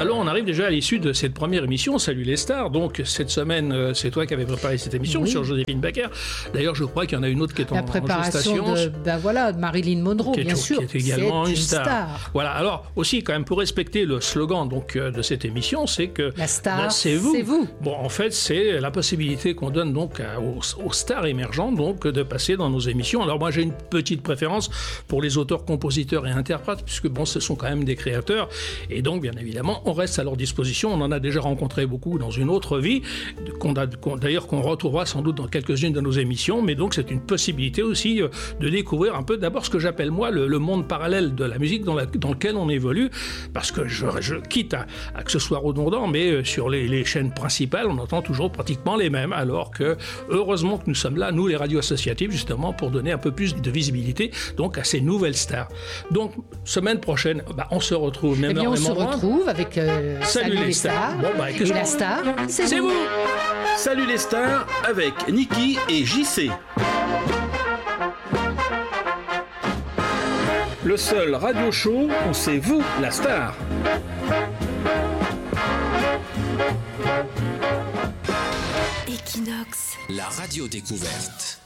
Alors on arrive déjà à l'issue de cette première émission, Salut les stars. Donc cette semaine, c'est toi qui avais préparé cette émission sur Joséphine Baker. D'ailleurs, je crois qu'il y en a une autre qui est en gestation. De Marilyn Monroe, bien sûr. Qui est également une star. Voilà. Alors aussi, quand même, pour respecter le slogan donc de cette émission, c'est que la star, c'est vous. Bon, en fait, c'est la possibilité qu'on donne donc aux stars émergentes donc de passer dans nos émissions. Alors moi, j'ai une petite préférence pour les auteurs, compositeurs et interprètes, puisque bon, ce sont quand même des créateurs, et donc bien évidemment, on reste à leur disposition. On en a déjà rencontré beaucoup dans une autre vie, d'ailleurs qu'on retrouvera sans doute dans quelques-unes de nos émissions, mais donc c'est une possibilité aussi de découvrir un peu d'abord ce que j'appelle moi le monde parallèle de la musique dans lequel on évolue, parce que je quitte à que ce soit redondant, mais sur les chaînes principales, on entend toujours pratiquement les mêmes, alors que heureusement que nous sommes là, nous les radios associatives, justement pour donner un peu plus de visibilité donc à ces nouvelles stars. Donc semaine prochaine, on se retrouve même on se retrouve avec Salut les stars. Et la star, c'est vous. Salut les stars avec Niki et JC. Le seul radio show où c'est vous la star. Equinox, la radio découverte.